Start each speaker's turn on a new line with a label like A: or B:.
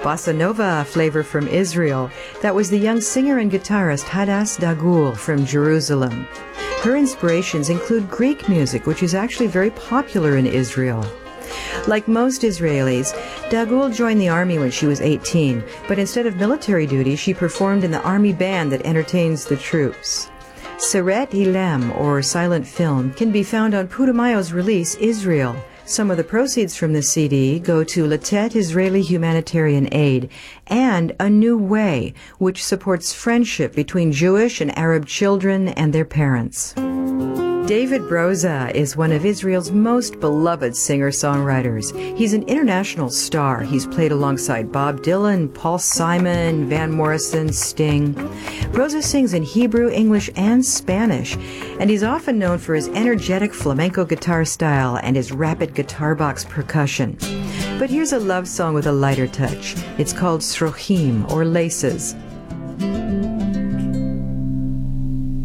A: Bossa Nova flavor from Israel. That was the young singer and guitarist Hadass Dagul from Jerusalem. Her inspirations include Greek music, which is actually very popular in Israel. Like most Israelis, Dagul joined the army when she was 18, but instead of military duty, she performed in the army band that entertains the troops. Seret Ilam, or Silent Film, can be found on Putumayo's release, Israel. Some of the proceeds from the CD go to Latet Israeli Humanitarian Aid and A New Way, which supports friendship between Jewish and Arab children and their parents. David Broza is one of Israel's most beloved singer-songwriters. He's an international star. He's played alongside Bob Dylan, Paul Simon, Van Morrison, Sting. Broza sings in Hebrew, English, and Spanish, and he's often known for his energetic flamenco guitar style and his rapid guitar box percussion. But here's a love song with a lighter touch. It's called Srochim, or Laces.